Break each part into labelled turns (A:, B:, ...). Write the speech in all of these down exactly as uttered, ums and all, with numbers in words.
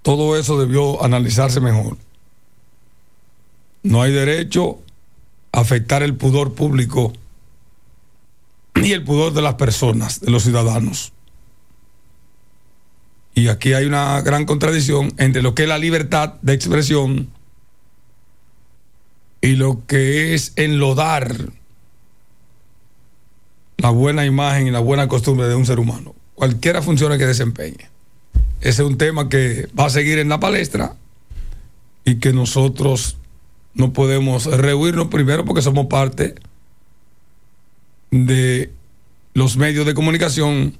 A: todo eso debió analizarse mejor. No hay derecho a afectar el pudor público y el pudor de las personas, de los ciudadanos. Y aquí hay una gran contradicción entre lo que es la libertad de expresión y lo que es enlodar la buena imagen y la buena costumbre de un ser humano, cualquiera función que desempeñe. Ese es un tema que va a seguir en la palestra y que nosotros no podemos rehuirnos, primero porque somos parte de los medios de comunicación,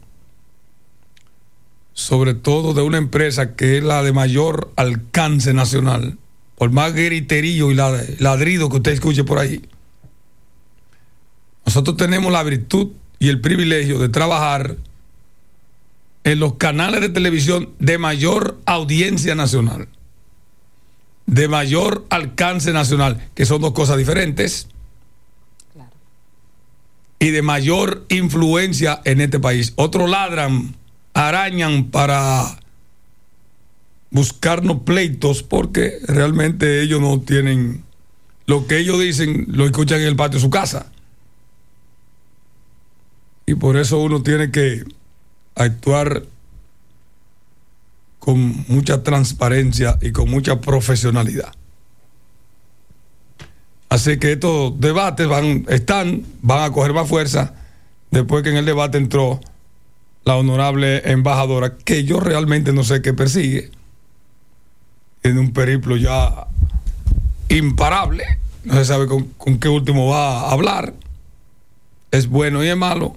A: sobre todo de una empresa que es la de mayor alcance nacional, por más griterío y ladrido que usted escuche por ahí. Nosotros tenemos la virtud y el privilegio de trabajar en los canales de televisión de mayor audiencia nacional, de mayor alcance nacional, que son dos cosas diferentes, claro, y de mayor influencia en este país. Otros ladran, arañan para buscarnos pleitos porque realmente ellos no tienen lo que ellos dicen, lo escuchan en el patio de su casa. Y por eso uno tiene que actuar con mucha transparencia y con mucha profesionalidad. Así que estos debates van, están, van a coger más fuerza después que en el debate entró la honorable embajadora, que yo realmente no sé qué persigue, en un periplo ya imparable, no se sabe con, con qué último va a hablar, es bueno y es malo,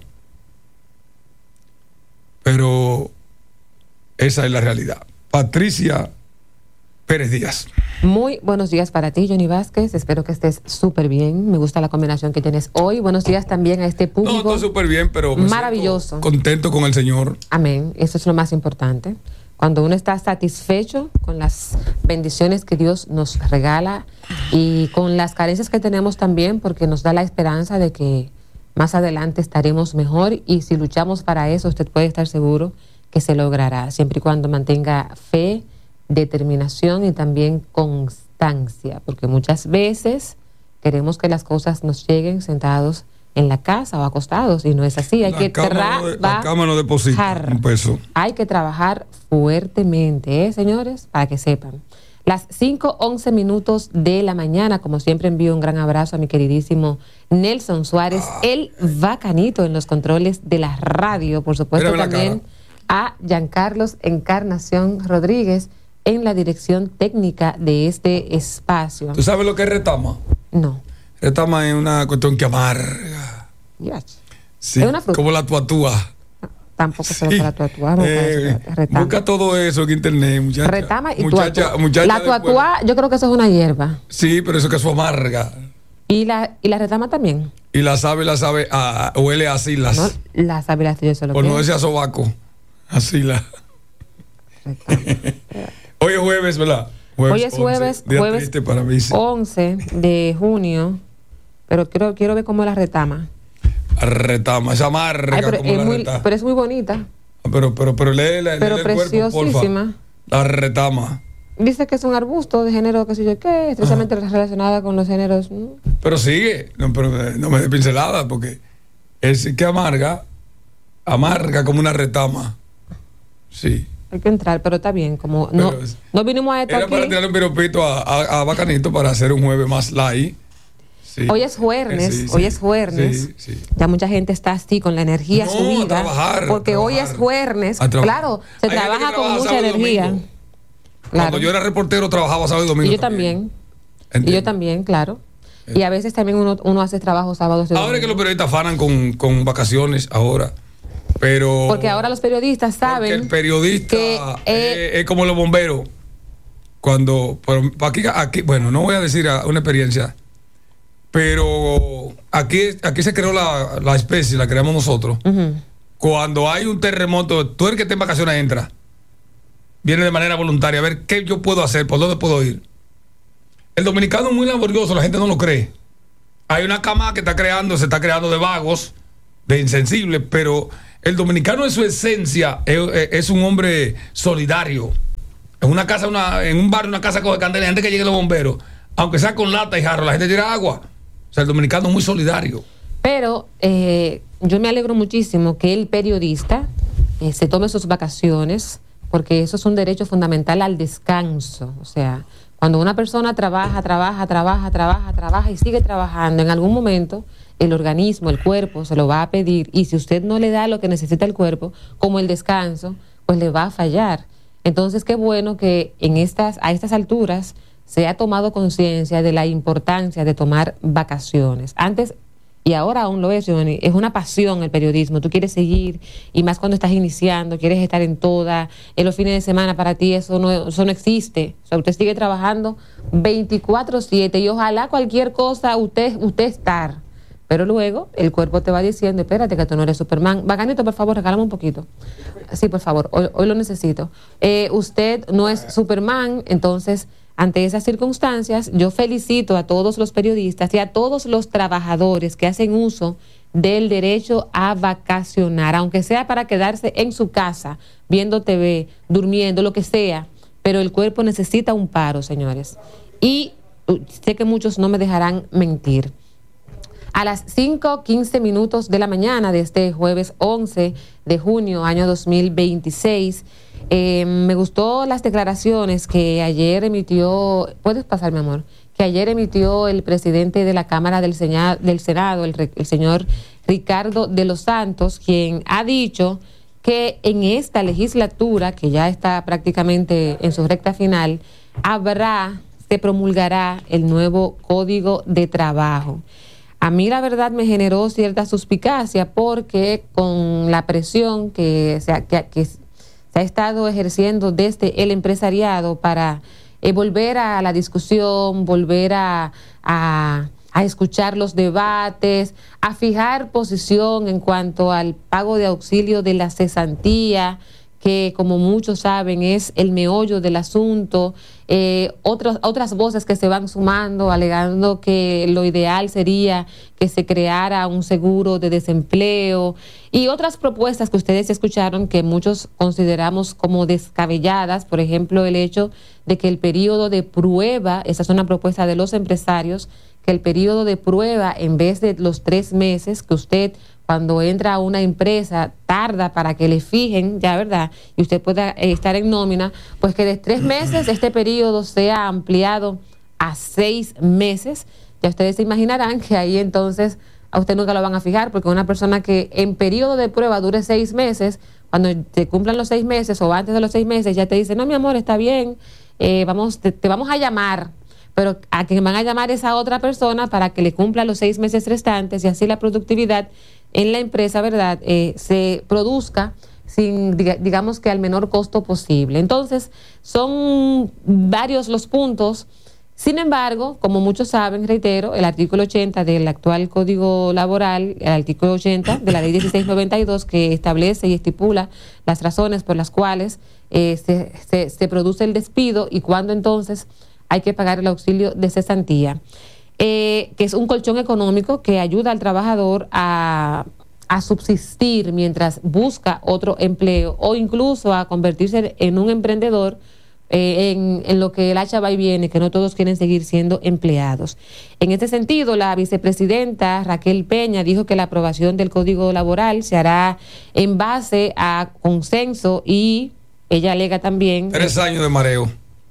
A: pero esa es la realidad. Patricia Pérez Díaz.
B: Muy buenos días para ti, Johnny Vázquez. Espero que estés súper bien. Me gusta la combinación que tienes hoy. Buenos días también a este público.
A: No, estoy súper bien, pero me
B: maravilloso.
A: Contento con el Señor.
B: Amén. Eso es lo más importante. Cuando uno está satisfecho con las bendiciones que Dios nos regala y con las carencias que tenemos también, porque nos da la esperanza de que más adelante estaremos mejor, y si luchamos para eso, usted puede estar seguro que se logrará, siempre y cuando mantenga fe, determinación y también constancia, porque muchas veces queremos que las cosas nos lleguen sentados en la casa o acostados, y no es así. Hay
A: la
B: que
A: trabajar. La cama no deposita un peso.
B: Hay que trabajar fuertemente, ¿eh, señores? Para que sepan. Las cinco once minutos de la mañana, como siempre, envío un gran abrazo a mi queridísimo Nelson Suárez, ah, el bacanito en los controles de la radio, por supuesto también a Giancarlos Encarnación Rodríguez en la dirección técnica de este espacio.
A: ¿Tú sabes lo que es retama?
B: No.
A: Retama es una cuestión que amarga.
B: Yes.
A: Sí,
B: es una fruta.
A: Como la tuatúa.
B: Tampoco se sí. Para tuatúa.
A: Eh, busca todo eso en internet, muchacha.
B: Retama y
A: muchacha,
B: tuatúa.
A: Muchacha
B: la tuatúa, yo creo que eso es una hierba.
A: Sí, pero eso que es amarga.
B: ¿Y la, y la retama también?
A: Y la sabe, la sabe, ah, huele a silas.
B: No, la sabe, la yo solo.
A: Por no decir a sobaco. Así la. Hoy es jueves, ¿verdad? Jueves
B: Hoy es jueves,
A: once,
B: jueves
A: para mí, sí.
B: once de junio, pero quiero, quiero ver cómo es la retama.
A: La retama, esa amarga.
B: Ay, pero,
A: como
B: es
A: la
B: muy,
A: retama.
B: pero es muy bonita.
A: Pero, pero, pero lee, lee,
B: pero
A: lee
B: preciosísima.
A: El cuerpo, la retama.
B: Dice que es un arbusto de género, qué sé yo qué, estrechamente Ajá. relacionada con los géneros.
A: Pero sigue, no, pero no me dé pincelada, porque es que amarga, amarga como una retama. Sí.
B: Hay que entrar, pero está bien, como no, es, no vinimos a esto
A: era
B: aquí.
A: Para tirarle un piropito a, a, a Bacanito para hacer un jueves más light. Sí.
B: Hoy es jueves, sí, hoy sí, es jueves. Sí, sí. Ya mucha gente está así con la energía
A: no,
B: subida.
A: A trabajar,
B: porque
A: a trabajar,
B: hoy es jueves. Claro, se Hay trabaja con mucha energía.
A: Claro. Cuando yo era reportero trabajaba sábado y domingo.
B: Y yo también. también. Y yo también, claro. Y a veces también uno, uno hace trabajo sábados y domingos.
A: Ahora es que los periodistas afanan con, con vacaciones ahora. Pero
B: porque ahora los periodistas saben
A: el periodista
B: que
A: eh, es, es como los bomberos. Cuando pero aquí, aquí, bueno, no voy a decir una experiencia, pero aquí, aquí se creó la, la especie, la creamos nosotros. Uh-huh. Cuando hay un terremoto, tú el que está en vacaciones entra, viene de manera voluntaria a ver qué yo puedo hacer, por dónde puedo ir. El dominicano es muy laborioso, la gente no lo cree. Hay una cama que está creando, se está creando de vagos, de insensibles, pero el dominicano en su esencia es, es un hombre solidario, es En una casa, una, en un barrio, una casa coge candela, antes que lleguen los bomberos, aunque sea con lata y jarro, la gente tira agua. O sea, el dominicano es muy solidario.
B: Pero eh, yo me alegro muchísimo que el periodista eh, se tome sus vacaciones, porque eso es un derecho fundamental al descanso. O sea, cuando una persona trabaja, trabaja, trabaja, trabaja, trabaja y sigue trabajando, en algún momento el organismo, el cuerpo se lo va a pedir, y si usted no le da lo que necesita el cuerpo, como el descanso, pues le va a fallar. Entonces, qué bueno que en estas, a estas alturas se ha tomado conciencia de la importancia de tomar vacaciones. Antes, y ahora aún lo es, Johnny, es una pasión el periodismo. Tú quieres seguir, y más cuando estás iniciando, quieres estar en toda, en los fines de semana, para ti eso no, eso no existe. O sea, usted sigue trabajando veinticuatro siete y ojalá cualquier cosa usted, usted estar. Pero luego el cuerpo te va diciendo, espérate que tú no eres Superman. Bacanito, por favor, regálame un poquito. Sí, por favor, hoy, hoy lo necesito. Eh, usted no es Superman, entonces, ante esas circunstancias, yo felicito a todos los periodistas y a todos los trabajadores que hacen uso del derecho a vacacionar, aunque sea para quedarse en su casa, viendo T V, durmiendo, lo que sea, pero el cuerpo necesita un paro, señores. Y uh, sé que muchos no me dejarán mentir. A las cinco quince minutos de la mañana de este jueves once de junio, año dos mil veintiséis, eh, me gustó las declaraciones que ayer emitió, ¿puedes pasar, mi amor? Que ayer emitió el presidente de la Cámara del, Seña, del Senado, el, el señor Ricardo de los Santos, quien ha dicho que en esta legislatura, que ya está prácticamente en su recta final, habrá, se promulgará el nuevo Código de Trabajo. A mí la verdad me generó cierta suspicacia, porque con la presión que se ha, que, que se ha estado ejerciendo desde el empresariado para eh, volver a la discusión, volver a, a, a escuchar los debates, a fijar posición en cuanto al pago de auxilio de la cesantía, que como muchos saben es el meollo del asunto, eh, otros, otras voces que se van sumando alegando que lo ideal sería que se creara un seguro de desempleo y otras propuestas que ustedes escucharon que muchos consideramos como descabelladas. Por ejemplo, el hecho de que el periodo de prueba, esa es una propuesta de los empresarios, que el periodo de prueba, en vez de los tres meses que usted cuando entra a una empresa tarda para que le fijen, ya verdad, y usted pueda eh, estar en nómina, pues que de tres meses este periodo sea ampliado a seis meses. Ya ustedes se imaginarán que ahí entonces a usted nunca lo van a fijar, porque una persona que en periodo de prueba dure seis meses, cuando te cumplan los seis meses o antes de los seis meses, ya te dice, no, mi amor, está bien, eh, vamos, te, te vamos a llamar. Pero a quien van a llamar es a otra persona para que le cumpla los seis meses restantes, y así la productividad en la empresa, ¿verdad?, eh, se produzca sin, digamos que al menor costo posible. Entonces, son varios los puntos. Sin embargo, como muchos saben, reitero, el artículo ochenta del actual Código Laboral, el artículo ochenta de la Ley dieciséis noventa y dos, que establece y estipula las razones por las cuales eh, se, se, se produce el despido y cuándo entonces hay que pagar el auxilio de cesantía, eh, que es un colchón económico que ayuda al trabajador a, a subsistir mientras busca otro empleo, o incluso a convertirse en un emprendedor, eh, en, en lo que el hacha va y viene, que no todos quieren seguir siendo empleados. En este sentido, la vicepresidenta Raquel Peña dijo que la aprobación del Código Laboral se hará en base a consenso, y ella alega también...
A: Tres años de mareo.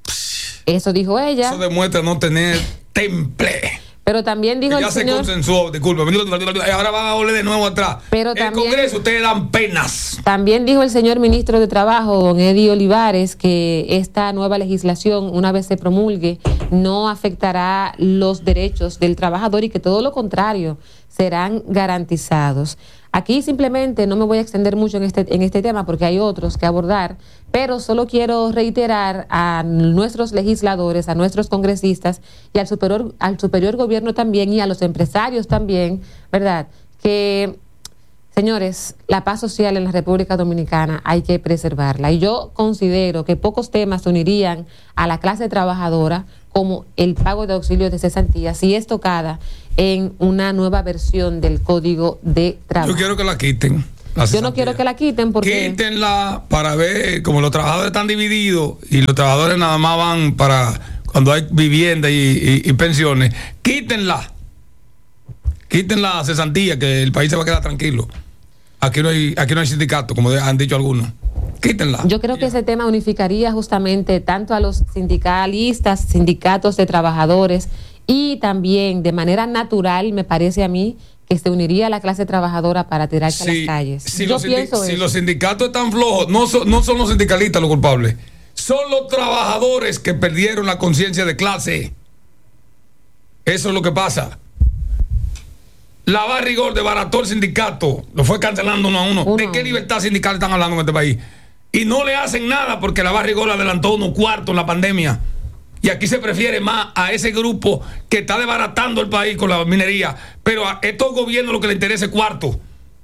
B: Eso dijo ella.
A: Eso demuestra no tener temple.
B: Pero también dijo
A: ya
B: el
A: se
B: señor...
A: consensuó, disculpe, ahora van a volver de nuevo atrás.
B: Pero
A: el
B: también,
A: Congreso, ustedes dan penas.
B: También dijo el señor ministro de Trabajo, don Eddie Olivares, que esta nueva legislación, una vez se promulgue, no afectará los derechos del trabajador y que todo lo contrario, serán garantizados. Aquí simplemente no me voy a extender mucho en este, en este tema porque hay otros que abordar, pero solo quiero reiterar a nuestros legisladores, a nuestros congresistas y al superior, al superior gobierno también, y a los empresarios también, ¿verdad?, que, señores, la paz social en la República Dominicana hay que preservarla. Y yo considero que pocos temas unirían a la clase trabajadora como el pago de auxilio de cesantía, si es tocada en una nueva versión del Código de Trabajo.
A: Yo quiero que la quiten. La
B: Yo no quiero que la quiten porque...
A: Quítenla para ver, como los trabajadores están divididos y los trabajadores nada más van para cuando hay vivienda y, y, y pensiones, quítenla. Quiten la cesantía, que el país se va a quedar tranquilo. Aquí no hay, aquí no hay sindicato, como han dicho algunos. Quítenla.
B: Yo creo que ese tema unificaría justamente tanto a los sindicalistas, sindicatos de trabajadores, y también de manera natural, me parece a mí, que se uniría a la clase trabajadora para tirarse
A: sí,
B: a las calles.
A: Si,
B: Yo
A: los,
B: pienso
A: si
B: eso.
A: los sindicatos están flojos, no, so, no son los sindicalistas los culpables, son los trabajadores que perdieron la conciencia de clase. Eso es lo que pasa. La Barrigol desbarató el sindicato, lo fue cancelando uno a uno. uno. ¿De qué libertad sindical están hablando en este país? Y no le hacen nada porque la Barrigol adelantó unos cuartos en la pandemia. Y aquí se prefiere más a ese grupo que está desbaratando el país con la minería. Pero a estos gobiernos lo que les interesa es cuarto.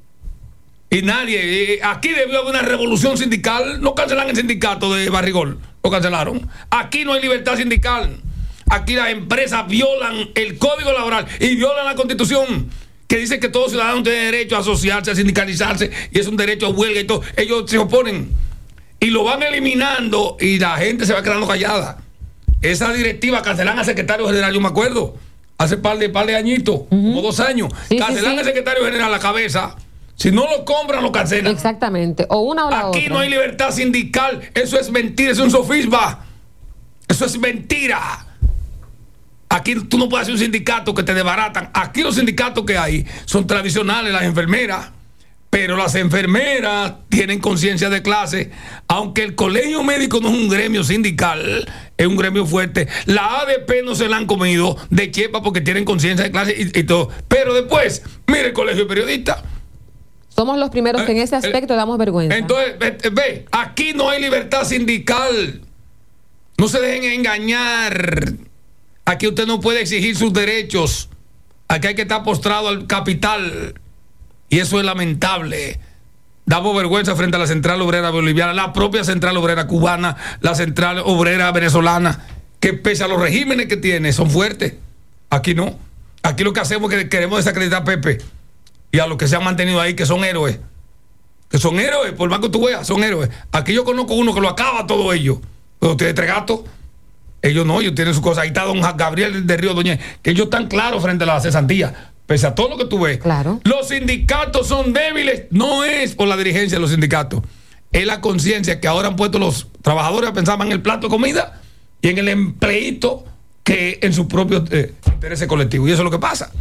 A: Y nadie, aquí debió haber una revolución sindical. No cancelan el sindicato de Barrigol, lo cancelaron. Aquí no hay libertad sindical. Aquí las empresas violan el código laboral y violan la constitución, que dice que todo ciudadano tiene derecho a asociarse, a sindicalizarse, y es un derecho a huelga y todo. Ellos se oponen y lo van eliminando y la gente se va quedando callada. Esa directiva cancelan al secretario general, yo me acuerdo, hace par de, par de añitos, uh-huh. como dos años,
B: sí,
A: cancelan
B: sí, sí.
A: al secretario general a la cabeza. Si no lo compran, lo cancelan.
B: Exactamente, o una o la
A: Aquí
B: otra.
A: Aquí no hay libertad sindical, eso es mentira, eso es un sofisma. Eso es mentira. Aquí tú no puedes hacer un sindicato que te desbaratan. Aquí los sindicatos que hay son tradicionales, las enfermeras. Pero las enfermeras tienen conciencia de clase. Aunque el colegio médico no es un gremio sindical, es un gremio fuerte. La A D P no se la han comido de chepa porque tienen conciencia de clase y, y todo. Pero después, mire el colegio de periodistas.
B: Somos los primeros que en ese aspecto eh, damos vergüenza.
A: Entonces, ve, ve, aquí no hay libertad sindical. No se dejen engañar. Aquí usted no puede exigir sus derechos. Aquí hay que estar postrado al capital. Y eso es lamentable. Damos vergüenza frente a la Central Obrera Boliviana, la propia Central Obrera Cubana, la Central Obrera Venezolana, que pese a los regímenes que tiene, son fuertes. Aquí no. Aquí lo que hacemos es que queremos desacreditar a Pepe y a los que se han mantenido ahí, que son héroes. Que son héroes, por más que tú veas, son héroes. Aquí yo conozco uno que lo acaba todo ello. Pero ustedes tres gatos. Ellos no, ellos tienen su cosa. Ahí está don Gabriel de Río Doñez, que ellos están claros frente a la cesantía. Pese a todo lo que tú ves.
B: Claro.
A: Los sindicatos son débiles. No es por la dirigencia de los sindicatos. Es la conciencia que ahora han puesto los trabajadores a pensar en el plato de comida y en el empleito que en su propio eh, interés colectivo. Y eso es lo que pasa.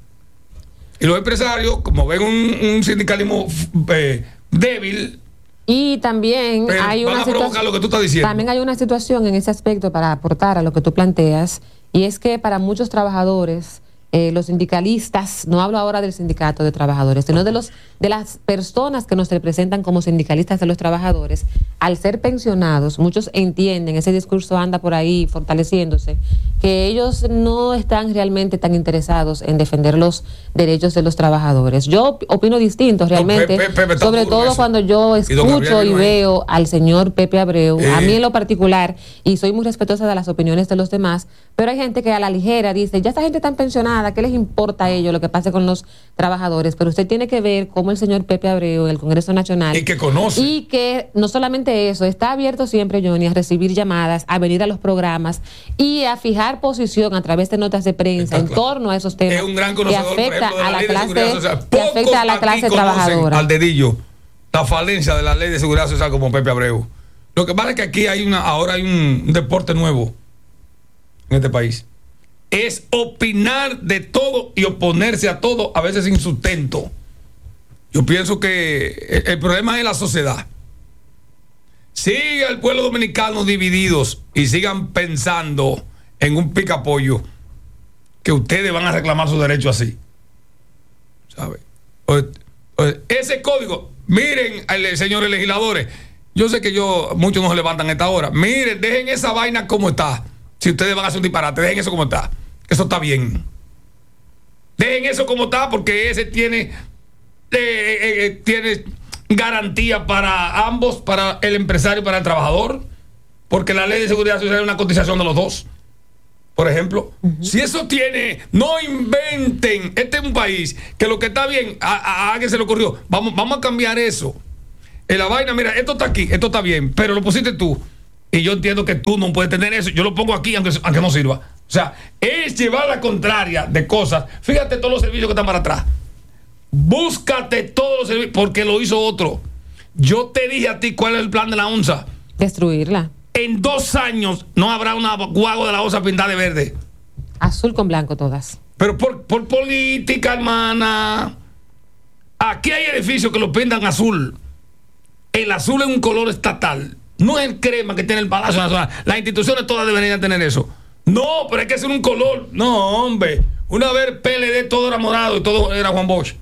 A: Y los empresarios, como ven un, un sindicalismo eh, débil,
B: y también
A: pero
B: hay
A: van
B: una
A: a provocar
B: situación,
A: lo que tú estás diciendo.
B: También hay una situación en ese aspecto para aportar a lo que tú planteas, y es que para muchos trabajadores, eh, los sindicalistas, no hablo ahora del sindicato de trabajadores, sino de los de las personas que nos representan como sindicalistas de los trabajadores, al ser pensionados, muchos entienden, ese discurso anda por ahí fortaleciéndose, que ellos no están realmente tan interesados en defender los derechos de los trabajadores. Yo opino distinto realmente,
A: no, Pepe, Pepe,
B: sobre todo
A: eso.
B: cuando yo escucho y, y veo al señor Pepe Abreu, eh. a mí en lo particular, y soy muy respetuosa de las opiniones de los demás, pero hay gente que a la ligera dice, ya esta gente está pensionada, ¿qué les importa a ellos lo que pase con los trabajadores? Pero usted tiene que ver cómo el señor Pepe Abreu, el Congreso Nacional,
A: y que conoce,
B: y que no solamente eso, está abierto siempre, Johnny, a recibir llamadas, a venir a los programas y a fijar posición a través de notas de prensa está en claro. torno a esos temas.
A: Es un gran conocedor,
B: que afecta
A: ejemplo,
B: a la clase,
A: social.
B: que afecta a la clase trabajadora.
A: Al dedillo la falencia de la ley de seguridad social como Pepe Abreu. Lo que pasa es que aquí hay una, ahora hay un, un deporte nuevo en este país. Es opinar de todo y oponerse a todo, a veces sin sustento. Yo pienso que el, el problema es la sociedad. Siga el pueblo dominicano divididos y sigan pensando en un picapollo que ustedes van a reclamar su derecho así. ¿Sabe? O, o, ese código, miren, señores legisladores, yo sé que yo muchos no se levantan a esta hora. Miren, dejen esa vaina como está. Si ustedes van a hacer un disparate, dejen eso como está. Eso está bien. Dejen eso como está porque ese tiene, eh, eh, tiene garantía para ambos, para el empresario y para el trabajador. Porque la ley de seguridad social es una cotización de los dos. por ejemplo. Uh-huh. Si eso tiene, no inventen. Este es un país que lo que está bien, a, a, a alguien se le ocurrió. Vamos, vamos a cambiar eso. En la vaina, mira, esto está aquí, esto está bien, pero lo pusiste tú. Y yo entiendo que tú no puedes tener eso. Yo lo pongo aquí, aunque, aunque no sirva. O sea, es llevar la contraria de cosas. Fíjate todos los servicios que están para atrás. Búscate todos los servicios, porque lo hizo otro. Yo te dije a ti cuál es el plan de la onza.
B: Destruirla.
A: En dos años no habrá una guagua de la onza pintada de verde.
B: Azul con blanco todas.
A: Pero por, por política, hermana. Aquí hay edificios que lo pintan azul. El azul es un color estatal. No es el crema que tiene el Palacio Nacional. Las instituciones todas deberían tener eso. No, pero hay que ser un color. No, hombre. Una vez P L D todo era morado y todo era Juan Bosch.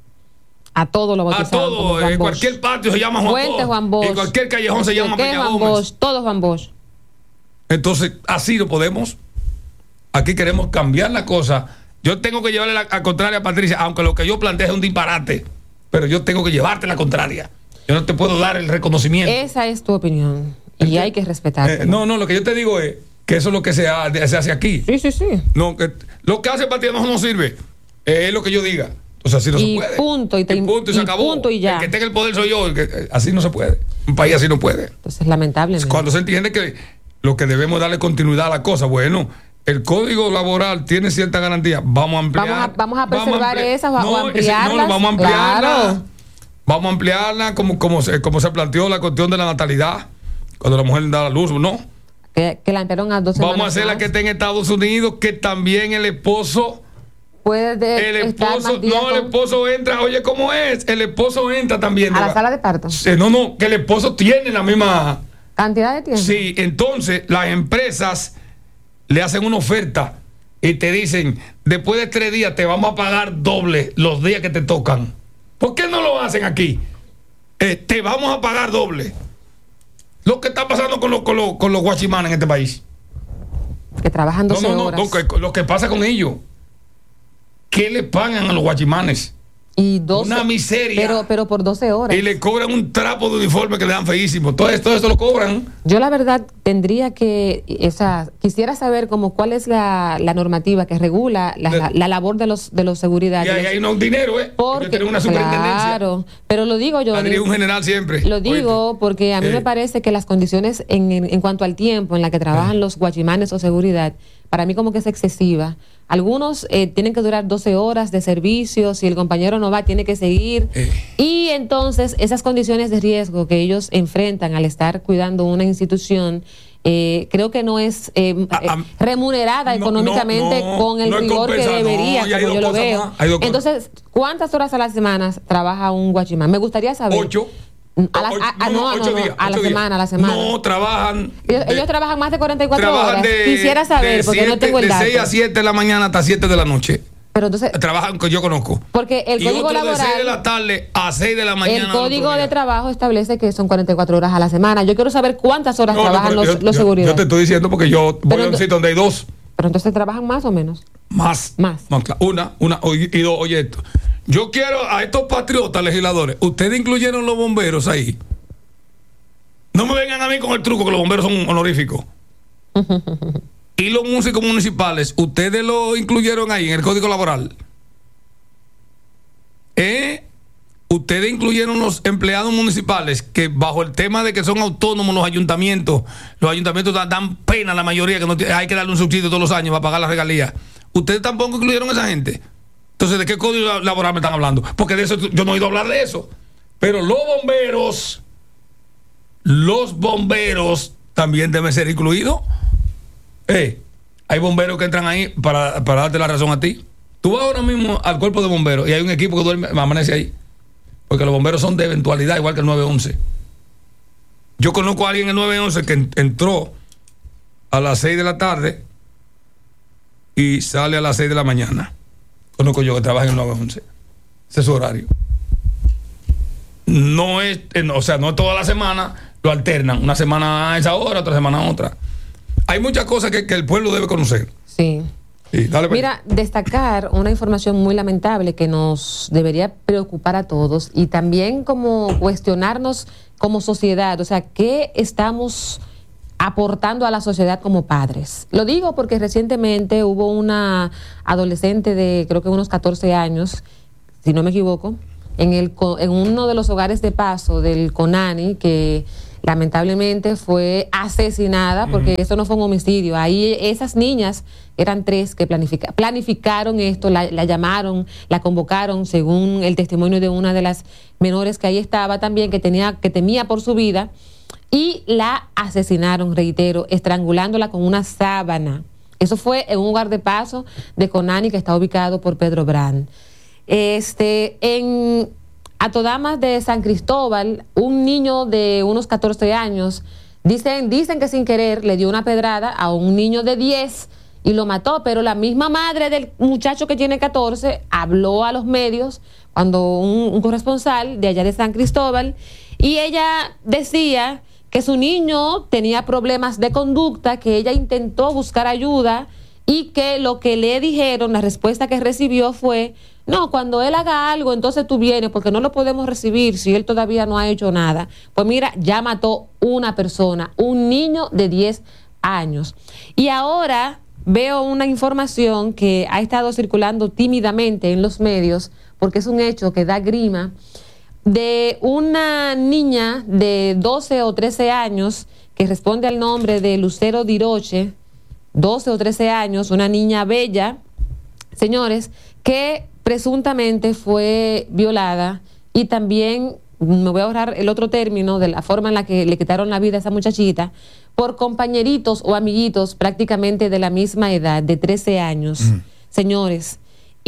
B: A todo lo bautizaron.
A: A todo. En cualquier patio se llama Juan
B: Fuente
A: Bosch.
B: Juan Bosch.
A: En cualquier callejón se llama Peña
B: Juan
A: Gómez.
B: Bosch, todo Juan Bosch.
A: Entonces, así no podemos. Aquí queremos cambiar la cosa. Yo tengo que llevarle la a contraria a Patricia, aunque lo que yo planteo es un disparate. Pero yo tengo que llevarte la contraria. Yo no te puedo dar el reconocimiento.
B: Esa es tu opinión. Y Entonces, hay que respetarla.
A: Eh, no, no, lo que yo te digo es que eso es lo que se, ha, se hace aquí.
B: Sí, sí, sí.
A: No, que, lo que hace Patricia no, no sirve. Eh, es lo que yo diga. Entonces así no
B: y
A: se puede.
B: Punto, y, te,
A: y punto y, y se acabó.
B: Punto y ya.
A: El que tenga el poder soy yo. El que, así no se puede. Un país así no puede.
B: Entonces, lamentablemente.
A: Cuando se entiende que lo que debemos darle continuidad a la cosa, bueno, el código laboral tiene cierta garantía. Vamos a ampliar.
B: Vamos a, vamos a preservar
A: vamos a
B: esas o
A: no,
B: ampliarlas.
A: Ese, no, vamos a ampliarla.
B: Claro.
A: Vamos a ampliarla como, como, se, como se planteó la cuestión de la natalidad. Cuando la mujer da la luz, ¿no?
B: Que, que la ampliaron a dos semanas.
A: Vamos a hacer la que esté en Estados Unidos, que también el esposo.
B: Puede de,
A: el esposo, no, con... el esposo entra, oye, ¿cómo es? El esposo entra también.
B: A la, la sala de parto.
A: No, no, que el esposo tiene la misma
B: cantidad de tiempo.
A: Sí, entonces las empresas le hacen una oferta y te dicen, después de tres días te vamos a pagar doble los días que te tocan. ¿Por qué no lo hacen aquí? Eh, te vamos a pagar doble. Lo que está pasando con, lo, con, lo, con los guachimanes en este país.
B: Que trabajan doce
A: no, no, no,
B: horas.
A: No, que, lo que pasa con ellos. ¿Qué le pagan a los guachimanes?
B: Y doce,
A: una miseria.
B: Pero, pero por doce horas.
A: Y le cobran un trapo de uniforme que le dan feísimo. Todo esto, todo esto lo cobran.
B: Yo la verdad tendría que, o sea, quisiera saber como cuál es la, la normativa que regula la, de, la, la labor de los de los seguridad.
A: Y ahí hay un dinero, ¿eh?
B: Porque
A: tiene una superintendencia.
B: Claro, pero lo digo yo.
A: Adri, un general siempre.
B: Lo digo Oíste. porque a mí eh. me parece que las condiciones en, en, en cuanto al tiempo en la que trabajan eh. los guachimanes o seguridad, para mí como que es excesiva. Algunos eh, tienen que durar doce horas de servicio, si el compañero no va, tiene que seguir. Eh. Y entonces esas condiciones de riesgo que ellos enfrentan al estar cuidando una institución, eh, creo que no es eh, ah, ah, remunerada no, económicamente no, no, con el no rigor que debería, no, como yo lo veo. Entonces, ¿cuántas horas a la semana trabaja un guachimán? Me gustaría saber.
A: Ocho.
B: A la, a, a, no, no, no, días, a la semana, a la semana.
A: No, trabajan.
B: Ellos, de, ellos trabajan más de cuarenta y cuatro horas. De, Quisiera saber, porque siete, no tengo el dato.
A: De seis a siete de la mañana hasta siete de la noche.
B: Pero entonces.
A: Trabajan que yo conozco.
B: Porque el
A: y
B: código laboral.
A: De seis de la tarde a seis de la mañana.
B: El código de trabajo establece que son cuarenta y cuatro horas a la semana. Yo quiero saber cuántas horas no, trabajan no, los,
A: yo,
B: los
A: yo,
B: seguridad.
A: Yo te estoy diciendo porque yo voy pero a un sitio donde hay dos.
B: Pero entonces trabajan más o menos.
A: Más.
B: Más.
A: No, una, una, y dos, oye esto. Yo quiero a estos patriotas legisladores. Ustedes incluyeron los bomberos ahí. No me vengan a mí con el truco que los bomberos son honoríficos. Y los músicos municipales, ustedes lo incluyeron ahí en el código laboral. ¿Eh? Ustedes incluyeron los empleados municipales que bajo el tema de que son autónomos los ayuntamientos, los ayuntamientos dan, dan pena a la mayoría, que no hay que darle un subsidio todos los años para pagar las regalías. Ustedes tampoco incluyeron a esa gente. Entonces, ¿de qué código laboral me están hablando? Porque de eso yo no he oído hablar de eso. Pero los bomberos... Los bomberos también deben ser incluidos. Eh, hay bomberos que entran ahí para, para darte la razón a ti. Tú vas ahora mismo al cuerpo de bomberos y hay un equipo que duerme, amanece ahí. Porque los bomberos son de eventualidad, igual que el nueve once. Yo conozco a alguien en el nueve once que entró a las seis de la tarde y sale a las seis de la mañana. Conozco yo que trabaja en el nueve once. Ese es su horario. No es, o sea, no es toda la semana. Lo alternan, una semana a esa hora, otra semana a otra. Hay muchas cosas que, que el pueblo debe conocer.
B: Sí.
A: Sí, dale.
B: Mira, destacar una información muy lamentable que nos debería preocupar a todos y también como cuestionarnos como sociedad, o sea, ¿qué estamos aportando a la sociedad como padres. Lo digo porque recientemente hubo una adolescente de creo que unos catorce años, si no me equivoco, en, el, en uno de los hogares de paso del CONANI, que lamentablemente fue asesinada, porque uh-huh. esto no fue un homicidio. Ahí esas niñas, eran tres que planifica, planificaron esto, la, la llamaron, la convocaron, según el testimonio de una de las menores que ahí estaba también, que, tenía, que temía por su vida, y la asesinaron, reitero, estrangulándola con una sábana. Eso fue en un hogar de paso de CONANI que está ubicado por Pedro Brand. Este, en Atodamas de San Cristóbal, un niño de unos catorce años, dicen, dicen que sin querer le dio una pedrada a un niño de diez y lo mató, pero la misma madre del muchacho que tiene catorce habló a los medios, cuando un, un corresponsal de allá de San Cristóbal, y ella decía que su niño tenía problemas de conducta, que ella intentó buscar ayuda y que lo que le dijeron, la respuesta que recibió fue: no, cuando él haga algo, entonces tú vienes, porque no lo podemos recibir si él todavía no ha hecho nada. Pues mira, ya mató una persona, un niño de diez años. Y ahora veo una información que ha estado circulando tímidamente en los medios, porque es un hecho que da grima, de una niña de doce o trece años que responde al nombre de Lucero Diroche, doce o trece años, una niña bella, señores, que presuntamente fue violada, y también me voy a ahorrar el otro término de la forma en la que le quitaron la vida a esa muchachita, por compañeritos o amiguitos prácticamente de la misma edad, de trece años, mm. señores.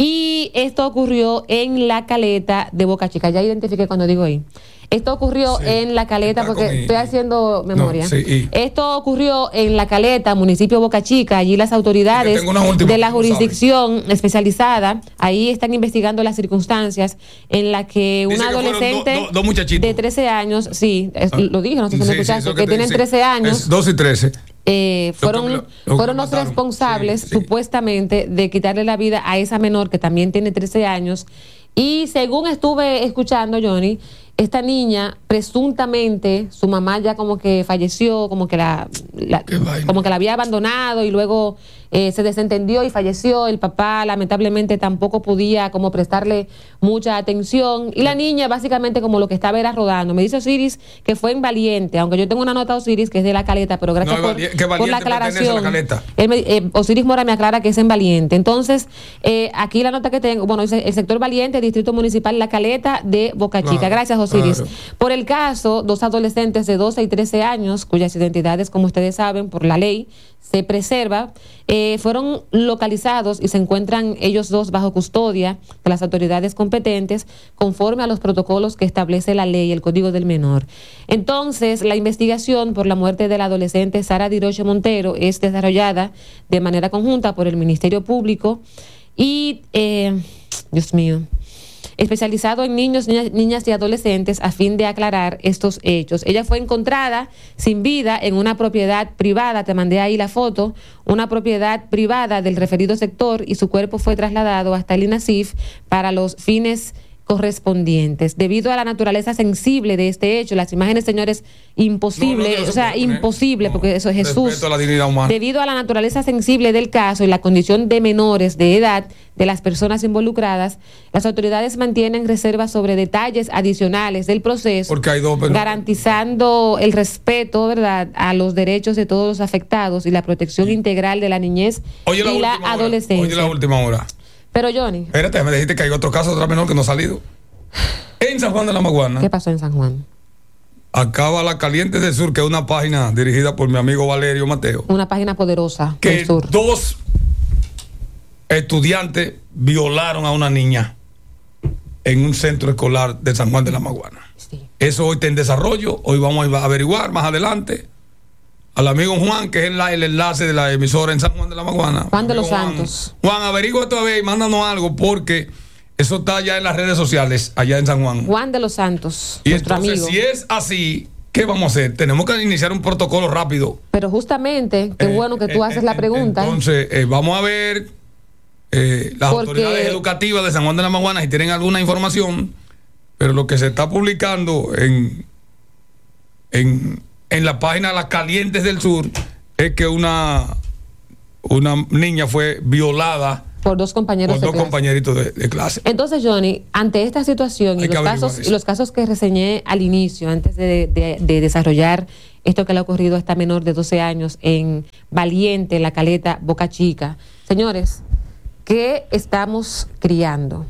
B: Y esto ocurrió en La Caleta de Boca Chica. Ya identifiqué cuando digo ahí. Esto ocurrió sí, en La Caleta, porque con... estoy haciendo memoria. No, sí, y... Esto ocurrió en La Caleta, municipio de Boca Chica. Allí las autoridades de la jurisdicción especializada, ahí están investigando las circunstancias en las que una que adolescente do, do, do de trece años, sí, es, ah, lo dije, no sé si me escuchaste, sí, que, que tienen sí, trece años. doce y trece. Eh, fueron lo, lo fueron los responsables, sí, sí. supuestamente, de quitarle la vida a esa menor que también tiene trece años. Y según estuve escuchando, Johnny, esta niña, presuntamente, su mamá ya como que falleció, como que la, la como que la había abandonado, y luego eh, se desentendió y falleció. El papá lamentablemente tampoco podía como prestarle mucha atención, y la niña básicamente como lo que estaba era rodando. Me dice Osiris que fue en Valiente, aunque yo tengo una nota, Osiris, que es de La Caleta, pero gracias no, por, por la aclaración. La Él me, eh, Osiris Mora me aclara que es en Valiente. Entonces, eh, aquí la nota que tengo, bueno, dice el sector Valiente, Distrito Municipal La Caleta de Boca Chica. Claro. Gracias, Osiris. Claro. Por el caso, dos adolescentes de doce y trece años, cuyas identidades, como ustedes saben, por la ley se preserva, eh, fueron localizados y se encuentran ellos dos bajo custodia de las autoridades competentes conforme a los protocolos que establece la ley, el Código del Menor. Entonces, la investigación por la muerte de la adolescente Sara Diroche Montero es desarrollada de manera conjunta por el Ministerio Público y, eh, Dios mío, especializado en niños, niñas, niñas y adolescentes, a fin de aclarar estos hechos. Ella fue encontrada sin vida en una propiedad privada, te mandé ahí la foto, una propiedad privada del referido sector, y su cuerpo fue trasladado hasta el INASIF para los fines correspondientes. Debido a la naturaleza sensible de este hecho, las imágenes, señores, imposible, no, no, o sea, imposible, no, porque eso es Jesús. A la dignidad humana. Debido a la naturaleza sensible del caso y la condición de menores de edad de las personas involucradas, las autoridades mantienen reservas sobre detalles adicionales del proceso, porque hay dos, pero... garantizando el respeto, ¿verdad?, a los derechos de todos los afectados y la protección sí. integral de la niñez Oye, y la, la adolescencia.
A: Oye, la última hora.
B: Pero Johnny,
A: espérate, me dijiste que hay otro caso de otra menor que no ha salido. En San Juan de la Maguana.
B: ¿Qué pasó en San Juan?
A: Acaba La Caliente del Sur, que es una página dirigida por mi amigo Valerio Mateo.
B: Una página poderosa
A: que
B: del sur.
A: Dos estudiantes violaron a una niña en un centro escolar de San Juan de la Maguana. Sí. Eso hoy está en desarrollo. Hoy vamos a averiguar más adelante al amigo Juan, que es el, el enlace de la emisora en San Juan de la Maguana.
B: Juan de los
A: Juan,
B: Santos.
A: Juan, averigua todavía y mándanos algo, porque eso está ya en las redes sociales, allá en San Juan.
B: Juan de los Santos,
A: y
B: nuestro
A: entonces,
B: amigo.
A: Si es así, ¿qué vamos a hacer? Tenemos que iniciar un protocolo rápido.
B: Pero justamente, qué eh, bueno que tú eh, haces eh, la pregunta.
A: Entonces, eh, vamos a ver eh, las porque... autoridades educativas de San Juan de la Maguana si tienen alguna información, pero lo que se está publicando en... en en la página Las Calientes del Sur es que una, una niña fue violada
B: por dos compañeros
A: por
B: de
A: dos
B: clase.
A: compañeritos de, de clase.
B: Entonces, Johnny, ante esta situación y
A: Hay que
B: los
A: averiguar
B: casos,
A: eso.
B: los casos que reseñé al inicio, antes de, de- de desarrollar esto que le ha ocurrido a esta menor de doce años en Valiente, en la Caleta, Boca Chica. Señores, ¿qué estamos criando?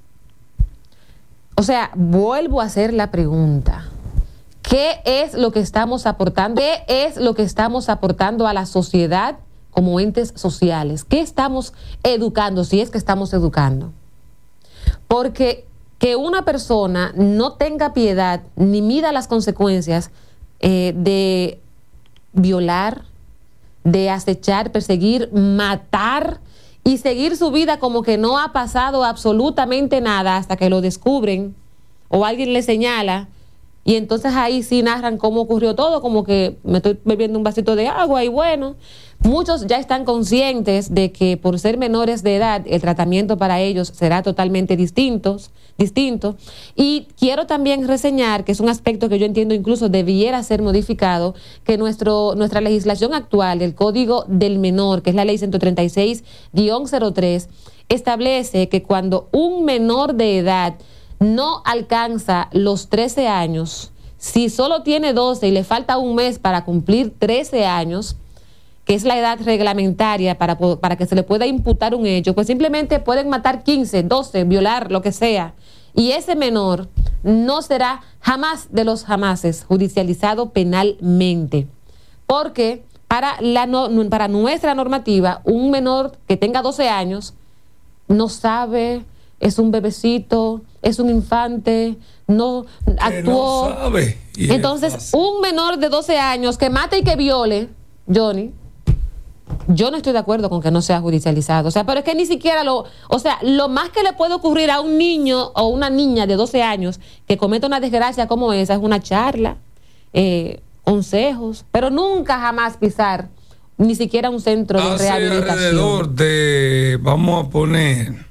B: O sea, vuelvo a hacer la pregunta. ¿Qué es lo que estamos aportando? ¿Qué es lo que estamos aportando a la sociedad como entes sociales? ¿Qué estamos educando, si es que estamos educando? Porque que una persona no tenga piedad ni mida las consecuencias eh, de violar, de acechar, perseguir, matar y seguir su vida como que no ha pasado absolutamente nada hasta que lo descubren o alguien le señala. Y entonces ahí sí narran cómo ocurrió todo, como que me estoy bebiendo un vasito de agua y bueno, muchos ya están conscientes de que por ser menores de edad el tratamiento para ellos será totalmente distinto, distinto. Y quiero también reseñar, que es un aspecto que yo entiendo incluso debiera ser modificado, que nuestro, nuestra legislación actual, el Código del Menor, que es la ley ciento treinta y seis guión cero tres, establece que cuando un menor de edad no alcanza los trece años, si solo tiene doce y le falta un mes para cumplir trece años, que es la edad reglamentaria para, para que se le pueda imputar un hecho, pues simplemente pueden matar quince, doce, violar, lo que sea. Y ese menor no será jamás de los jamases judicializado penalmente. Porque para, la no, para nuestra normativa, un menor que tenga doce años no sabe, es un bebecito, es un infante, no
A: Que
B: actuó.
A: no sabe. Y
B: Entonces,
A: es fácil.
B: un menor de doce años que mate y que viole, Johnny, yo no estoy de acuerdo con que no sea judicializado. O sea, pero es que ni siquiera lo... O sea, lo más que le puede ocurrir a un niño o una niña de doce años que cometa una desgracia como esa es una charla, eh, consejos, pero nunca jamás pisar ni siquiera un centro de
A: Hace
B: rehabilitación.
A: alrededor de, vamos a poner,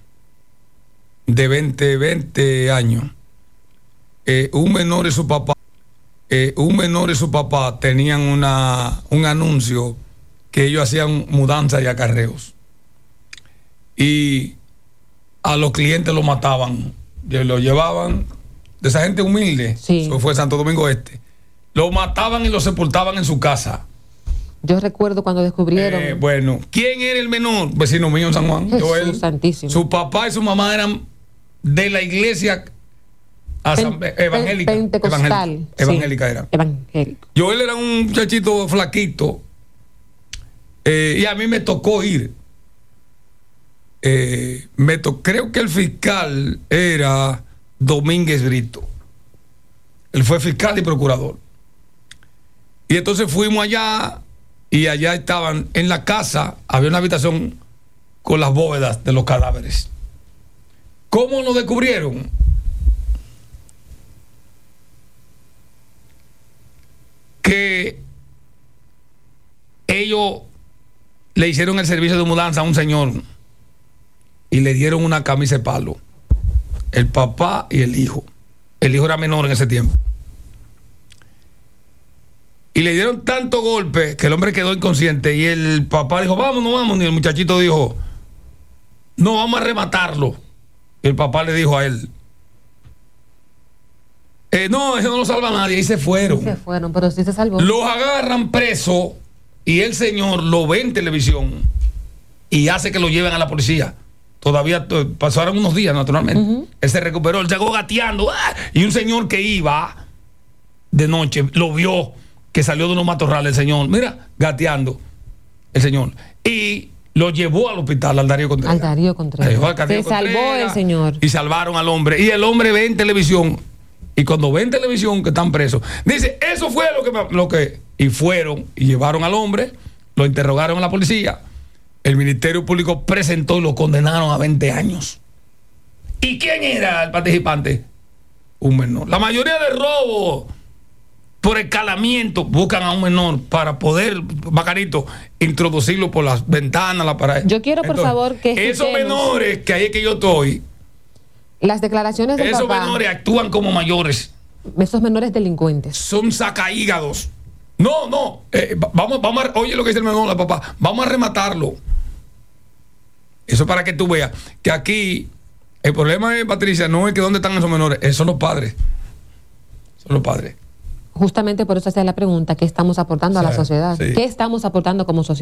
A: de veinte, veinte años, eh, un menor y su papá, eh, un menor y su papá tenían una, un anuncio que ellos hacían mudanzas y acarreos. Y a los clientes los mataban, lo llevaban, de esa gente humilde,
B: Sí.
A: eso fue Santo Domingo Este, lo mataban y lo sepultaban en su casa.
B: Yo recuerdo cuando descubrieron...
A: Eh, bueno, ¿quién era el menor? Vecino mío en San Juan.
B: Jesús
A: Joel.
B: santísimo.
A: Su papá y su mamá eran de la iglesia asam-
B: Pen-
A: evangélica.
B: pentecostal,
A: Evangélica,
B: sí.
A: evangélica era.
B: Evangélico.
A: Joel era un muchachito flaquito. eh, y a mí me tocó ir. Eh, me to- creo que el fiscal era Domínguez Brito. Él fue fiscal y procurador. Y entonces fuimos allá. Y allá estaban, en la casa, había una habitación con las bóvedas de los cadáveres. ¿Cómo lo descubrieron? Que ellos le hicieron el servicio de mudanza a un señor y le dieron una camisa de palo. El papá y el hijo. El hijo era menor en ese tiempo. Y le dieron tanto golpe que el hombre quedó inconsciente. Y el papá dijo, vámonos, vámonos. Y el muchachito dijo, no, vamos a rematarlo. Y el papá le dijo a él, eh, no, eso no lo salva a nadie. Y se fueron.
B: Se fueron, pero sí se salvó.
A: Los agarran preso y el señor lo ve en televisión y hace que lo lleven a la policía. Todavía to- pasaron unos días, naturalmente.
B: Ujú.
A: Él se recuperó, él llegó gateando. ¡Ah! Y un señor que iba de noche lo vio, que salió de unos matorrales, el señor, mira, gateando, el señor. Y lo llevó al hospital, al Darío Contreras.
B: Al Darío Contreras.
A: Se llevó al Darío
B: Se salvó
A: Contreras
B: el señor.
A: Y salvaron al hombre. Y el hombre ve en televisión. Y cuando ve en televisión que están presos, dice, eso fue lo que, me- lo que... Y fueron y llevaron al hombre, lo interrogaron a la policía. El Ministerio Público presentó y lo condenaron a veinte años. ¿Y quién era el participante? Un menor. La mayoría de robos por escalamiento buscan a un menor para poder, Bacarito, introducirlo por las ventanas, la pared.
B: Yo quiero, por favor, que
A: esos
B: escuchemos
A: menores que ahí es que yo estoy,
B: las declaraciones del
A: esos
B: papá,
A: menores actúan como mayores.
B: esos menores delincuentes.
A: Son sacahígados. No, no, eh, vamos, vamos a, oye lo que dice el menor, la papá, vamos a rematarlo. Eso para que tú veas que aquí el problema es, Patricia, no es que dónde están esos menores, esos son los padres. Son los padres.
B: Justamente por eso hacía la pregunta, ¿qué estamos aportando o sea, a la sociedad? Sí. ¿Qué estamos aportando como sociedad?